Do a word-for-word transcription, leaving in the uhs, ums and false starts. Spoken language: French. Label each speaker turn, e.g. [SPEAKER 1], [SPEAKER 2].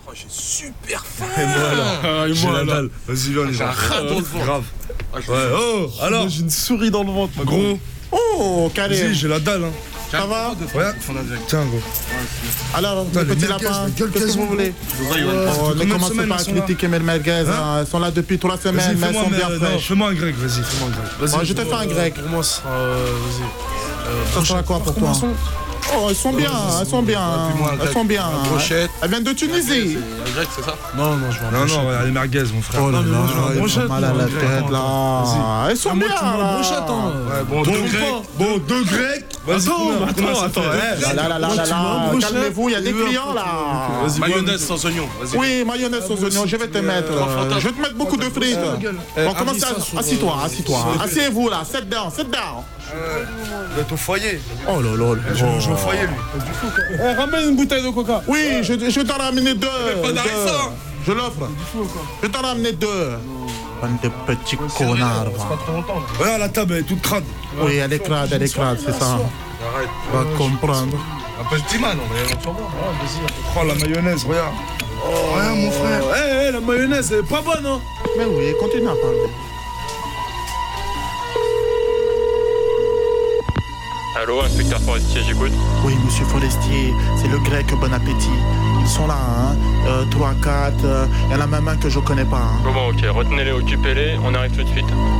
[SPEAKER 1] Oh, j'ai super faim.
[SPEAKER 2] Et moi alors
[SPEAKER 3] Ah, et
[SPEAKER 2] j'ai
[SPEAKER 3] moi,
[SPEAKER 2] la
[SPEAKER 3] là.
[SPEAKER 2] dalle. Vas-y, viens, les
[SPEAKER 1] J'ai un
[SPEAKER 2] gens.
[SPEAKER 1] rat dans le ventre.
[SPEAKER 2] Grave.
[SPEAKER 1] Ah, je-
[SPEAKER 2] Ouais, oh, alors
[SPEAKER 3] Moi, j'ai une souris dans le ventre, ma
[SPEAKER 2] Gros,
[SPEAKER 4] Oh, carré.
[SPEAKER 2] vas-y, j'ai la dalle, hein.
[SPEAKER 4] Ça va?
[SPEAKER 2] Ouais, tiens, gros.
[SPEAKER 4] Alors,
[SPEAKER 2] Putain,
[SPEAKER 4] les
[SPEAKER 2] les
[SPEAKER 4] petits
[SPEAKER 2] merguez,
[SPEAKER 4] lapins,
[SPEAKER 2] les gueules
[SPEAKER 4] qu'est-ce que
[SPEAKER 2] qu'elles
[SPEAKER 4] vous
[SPEAKER 2] ont,
[SPEAKER 4] voulez?
[SPEAKER 2] Oh,
[SPEAKER 4] Oh,
[SPEAKER 2] ça fait
[SPEAKER 4] ne
[SPEAKER 2] combien de
[SPEAKER 4] commencez
[SPEAKER 2] semaines
[SPEAKER 4] pas à
[SPEAKER 2] elles sont là
[SPEAKER 4] critiquer mes merguez, hein. Elles sont là depuis trois semaines,
[SPEAKER 2] Vas-y,
[SPEAKER 4] mais elles
[SPEAKER 2] fais-moi
[SPEAKER 4] sont
[SPEAKER 2] un
[SPEAKER 4] bien
[SPEAKER 2] euh, non,
[SPEAKER 4] fraîches.
[SPEAKER 2] fais-moi un grec, vas-y, fais-moi un grec.
[SPEAKER 3] Vas-y,
[SPEAKER 4] Moi, je te fais un grec.
[SPEAKER 3] Pour moi, ça sera. euh, Vas-y.
[SPEAKER 4] Ça sera quoi pour toi? Oh, elles sont bien, elles sont bien,
[SPEAKER 1] Puis-moi un
[SPEAKER 4] elles
[SPEAKER 1] grec.
[SPEAKER 4] sont bien.
[SPEAKER 1] Un brochette.
[SPEAKER 4] Elles viennent de Tunisie.
[SPEAKER 1] C'est un grec, c'est ça?
[SPEAKER 3] Non, non, je vais en
[SPEAKER 2] Non,
[SPEAKER 3] brochette.
[SPEAKER 2] non, ouais, les merguez, mon frère.
[SPEAKER 4] Oh là
[SPEAKER 3] mais moi, je veux un
[SPEAKER 4] là, ils
[SPEAKER 3] brochette,
[SPEAKER 4] ont mal à
[SPEAKER 3] moi,
[SPEAKER 4] la
[SPEAKER 3] un grec.
[SPEAKER 4] tête
[SPEAKER 3] Attends,
[SPEAKER 4] là. Elles sont
[SPEAKER 3] Ah,
[SPEAKER 4] bien
[SPEAKER 3] moi, tu veux un
[SPEAKER 4] là.
[SPEAKER 3] brochette, hein.
[SPEAKER 1] Ouais, bon,
[SPEAKER 2] Deux
[SPEAKER 1] deux
[SPEAKER 2] grecs, bon, deux grecs. Vas-y,
[SPEAKER 3] Attends,
[SPEAKER 2] combien-
[SPEAKER 3] attends,
[SPEAKER 2] combien ça
[SPEAKER 3] attends,
[SPEAKER 2] fait
[SPEAKER 3] ouais.
[SPEAKER 4] Là là là là
[SPEAKER 3] Moi,
[SPEAKER 4] là
[SPEAKER 3] tu veux un
[SPEAKER 4] là.
[SPEAKER 3] brochette,
[SPEAKER 4] Calmez-vous, il y a
[SPEAKER 3] et
[SPEAKER 4] des
[SPEAKER 3] eux,
[SPEAKER 4] clients
[SPEAKER 3] après,
[SPEAKER 4] là.
[SPEAKER 3] tu- Vas-y,
[SPEAKER 1] Mayonnaise sans oignon, vas-y.
[SPEAKER 4] Oui, mayonnaise sans oignon, je vais te mettre. euh, Je vais te mettre beaucoup de frites. Bon, commence à. Assis-toi, assis-toi. Asseyez-vous là, sit down, sit down.
[SPEAKER 2] Il est au foyer.
[SPEAKER 4] Oh là là.
[SPEAKER 2] Je vais au foyer, lui.
[SPEAKER 3] Eh, ramène une bouteille de coca.
[SPEAKER 4] Oui, je, je vais t'en ramener deux.
[SPEAKER 1] pas
[SPEAKER 4] deux.
[SPEAKER 1] d'arrêt,
[SPEAKER 4] Je l'offre. Je vais t'en ramener deux. Bande de petits connards. va.
[SPEAKER 2] Regarde, la table, elle est toute crade.
[SPEAKER 4] Oui, elle est crade, elle est crade, c'est ça.
[SPEAKER 1] Arrête.
[SPEAKER 4] Va comprendre.
[SPEAKER 1] Appelle Timan, on va y aller sur moi.
[SPEAKER 2] Oh, la mayonnaise, regarde. Regarde, mon frère.
[SPEAKER 3] Eh, eh, la mayonnaise, elle est pas bonne, hein.
[SPEAKER 4] Mais oui, continue à parler.
[SPEAKER 5] Allô, inspecteur forestier, j'écoute.
[SPEAKER 4] Oui, monsieur Forestier, c'est le grec, bon appétit. Ils sont là, hein. Euh, trois, quatre, il y en a même un que je connais pas. Hein.
[SPEAKER 5] Bon, bon, ok, retenez-les, occupez-les, on arrive tout de suite.